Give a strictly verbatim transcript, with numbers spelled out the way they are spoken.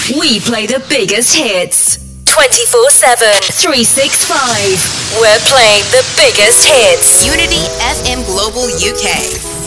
We play the biggest hits. twenty-four seven. three sixty-five. We're playing the biggest hits. Unity F M Global U K.